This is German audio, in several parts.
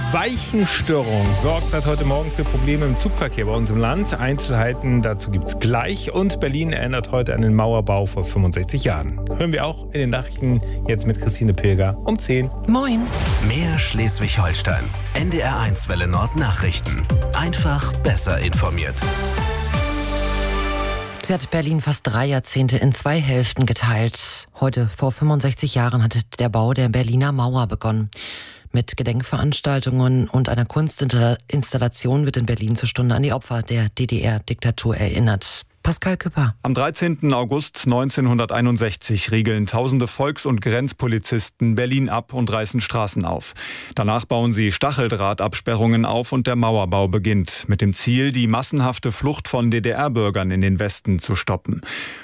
Weichenstörung sorgt seit heute Morgen für Probleme im Zugverkehr bei uns im Land. Einzelheiten dazu gibt's gleich. Und Berlin erinnert heute an den Mauerbau vor 65 Jahren. Hören wir auch in den Nachrichten jetzt mit Christine Pilger um 10. Moin. Mehr Schleswig-Holstein. NDR1 Welle Nord Nachrichten. Einfach besser informiert. Sie hat Berlin fast 3 Jahrzehnte in 2 Hälften geteilt. Heute vor 65 Jahren hatte der Bau der Berliner Mauer begonnen. Mit Gedenkveranstaltungen und einer Kunstinstallation wird in Berlin zur Stunde an die Opfer der DDR-Diktatur erinnert. Pascal Küpper. Am 13. August 1961 riegeln tausende Volks- und Grenzpolizisten Berlin ab und reißen Straßen auf. Danach bauen sie Stacheldrahtabsperrungen auf und der Mauerbau beginnt, mit dem Ziel, die massenhafte Flucht von DDR-Bürgern in den Westen zu stoppen.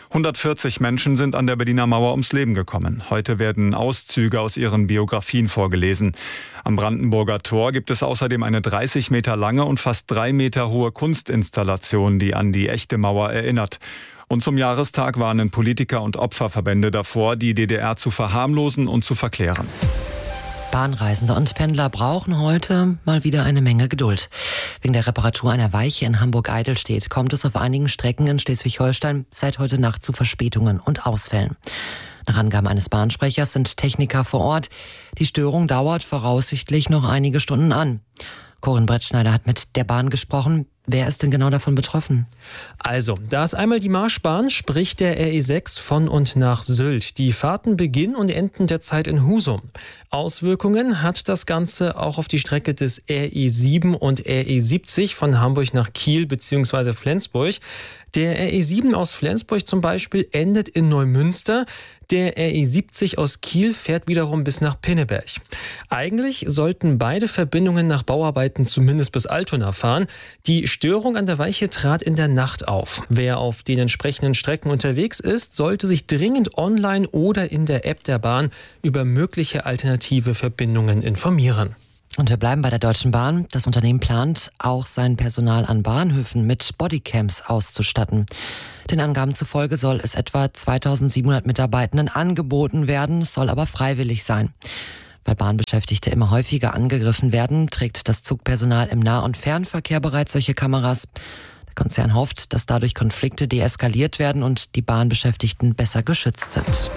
140 Menschen sind an der Berliner Mauer ums Leben gekommen. Heute werden Auszüge aus ihren Biografien vorgelesen. Am Brandenburger Tor gibt es außerdem eine 30 Meter lange und fast 3 Meter hohe Kunstinstallation, die an die echte Mauer erinnert. Und zum Jahrestag warnen Politiker und Opferverbände davor, die DDR zu verharmlosen und zu verklären. Bahnreisende und Pendler brauchen heute mal wieder eine Menge Geduld. Wegen der Reparatur einer Weiche in Hamburg-Eidelstedt kommt es auf einigen Strecken in Schleswig-Holstein seit heute Nacht zu Verspätungen und Ausfällen. Nach Angaben eines Bahnsprechers sind Techniker vor Ort. Die Störung dauert voraussichtlich noch einige Stunden an. Corinne Brettschneider hat mit der Bahn gesprochen. Wer ist denn genau davon betroffen? Also, da ist einmal die Marschbahn, sprich der RE6 von und nach Sylt. Die Fahrten beginnen und enden derzeit in Husum. Auswirkungen hat das Ganze auch auf die Strecke des RE7 und RE70 von Hamburg nach Kiel bzw. Flensburg. Der RE7 aus Flensburg zum Beispiel endet in Neumünster. Der RE70 aus Kiel fährt wiederum bis nach Pinneberg. Eigentlich sollten beide Verbindungen nach Bauarbeiten zumindest bis Altona fahren. Die Störung an der Weiche trat in der Nacht auf. Wer auf den entsprechenden Strecken unterwegs ist, sollte sich dringend online oder in der App der Bahn über mögliche alternative Verbindungen informieren. Und wir bleiben bei der Deutschen Bahn. Das Unternehmen plant, auch sein Personal an Bahnhöfen mit Bodycams auszustatten. Den Angaben zufolge soll es etwa 2700 Mitarbeitenden angeboten werden, es soll aber freiwillig sein. Weil Bahnbeschäftigte immer häufiger angegriffen werden, trägt das Zugpersonal im Nah- und Fernverkehr bereits solche Kameras. Der Konzern hofft, dass dadurch Konflikte deeskaliert werden und die Bahnbeschäftigten besser geschützt sind.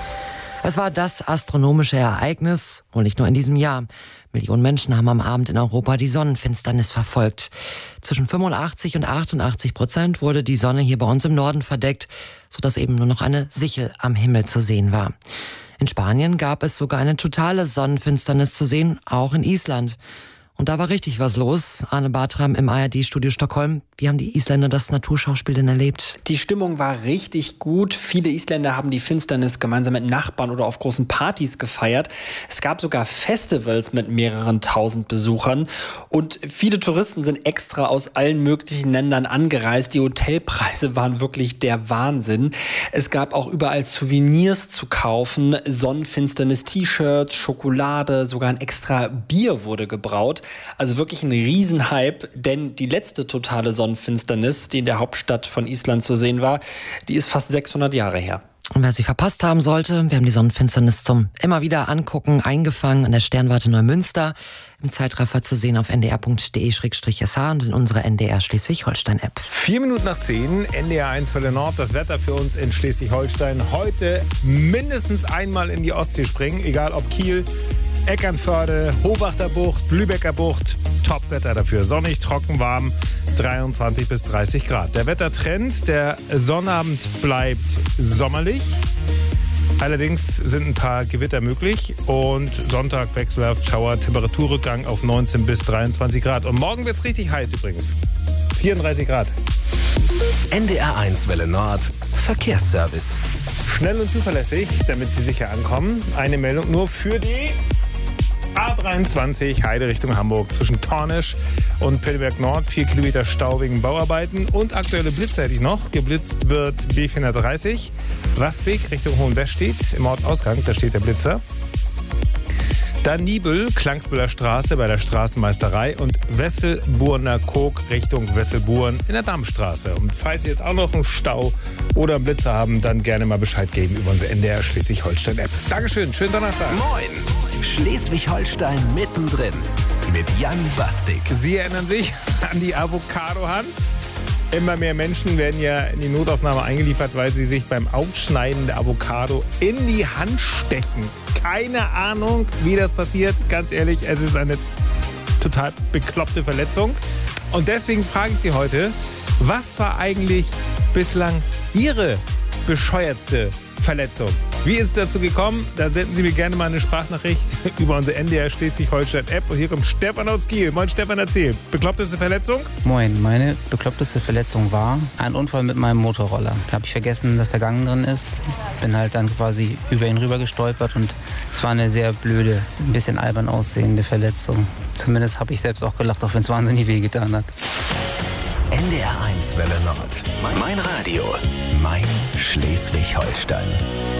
Es war das astronomische Ereignis, wohl nicht nur in diesem Jahr. Millionen Menschen haben am Abend in Europa die Sonnenfinsternis verfolgt. Zwischen 85% und 88% wurde die Sonne hier bei uns im Norden verdeckt, sodass eben nur noch eine Sichel am Himmel zu sehen war. In Spanien gab es sogar eine totale Sonnenfinsternis zu sehen, auch in Island. Und da war richtig was los. Arne Bartram im ARD-Studio Stockholm. Wie haben die Isländer das Naturschauspiel denn erlebt? Die Stimmung war richtig gut. Viele Isländer haben die Finsternis gemeinsam mit Nachbarn oder auf großen Partys gefeiert. Es gab sogar Festivals mit mehreren tausend Besuchern. Und viele Touristen sind extra aus allen möglichen Ländern angereist. Die Hotelpreise waren wirklich der Wahnsinn. Es gab auch überall Souvenirs zu kaufen. Sonnenfinsternis-T-Shirts, Schokolade, sogar ein extra Bier wurde gebraut. Also wirklich ein Riesenhype, denn die letzte totale Sonnenfinsternis, die in der Hauptstadt von Island zu sehen war, die ist fast 600 Jahre her. Und wer sie verpasst haben sollte, wir haben die Sonnenfinsternis zum immer wieder angucken, eingefangen an der Sternwarte Neumünster, im Zeitraffer zu sehen auf ndr.de/sh und in unserer NDR Schleswig-Holstein-App. 4 Minuten nach 10, NDR1 Welle Nord. Das Wetter für uns in Schleswig-Holstein. Heute mindestens einmal in die Ostsee springen, egal ob Kiel, Eckernförde, Hobachter Bucht, Lübecker Bucht. Topwetter dafür. Sonnig, trocken, warm, 23 bis 30 Grad. Der Wettertrend, der Sonnabend bleibt sommerlich. Allerdings sind ein paar Gewitter möglich und Sonntag wechselhaft Schauer, Temperaturrückgang auf 19 bis 23 Grad. Und morgen wird es richtig heiß übrigens. 34 Grad. NDR1 Welle Nord Verkehrsservice. Schnell und zuverlässig, damit Sie sicher ankommen. Eine Meldung nur für die A23 Heide Richtung Hamburg zwischen Tornisch und Pillberg Nord. 4 Kilometer Stau wegen Bauarbeiten und aktuelle Blitze hätte ich noch. Geblitzt wird B430. Rastweg Richtung Hohenwestedt im Ortsausgang, da steht der Blitzer. Dann Nibel, Klangsbühler Straße bei der Straßenmeisterei und Wesselburner Kog Richtung Wesselburen in der Dammstraße. Und falls Sie jetzt auch noch einen Stau oder einen Blitzer haben, dann gerne mal Bescheid geben über unsere NDR Schleswig-Holstein-App. Dankeschön, schönen Donnerstag. Moin! Schleswig-Holstein mittendrin. mit Jan Bastik. Sie erinnern sich an die Avocado-Hand? Immer mehr Menschen werden ja in die Notaufnahme eingeliefert, weil sie sich beim Aufschneiden der Avocado in die Hand stechen. Keine Ahnung, wie das passiert. Ganz ehrlich, es ist eine total bekloppte Verletzung. Und deswegen frage ich Sie heute, was war eigentlich bislang Ihre bescheuertste Verletzung? Wie ist es dazu gekommen? Da senden Sie mir gerne mal eine Sprachnachricht über unsere NDR Schleswig-Holstein-App. Und hier kommt Stefan aus Kiel. Moin Stefan, erzähl. Bekloppteste Verletzung? Moin, meine bekloppteste Verletzung war ein Unfall mit meinem Motorroller. Da habe ich vergessen, dass der Gang drin ist. Bin halt dann quasi über ihn rüber gestolpert und es war eine sehr blöde, ein bisschen albern aussehende Verletzung. Zumindest habe ich selbst auch gelacht, auch wenn es wahnsinnig wehgetan hat. NDR 1 Welle Nord. Mein Radio. Mein Schleswig-Holstein.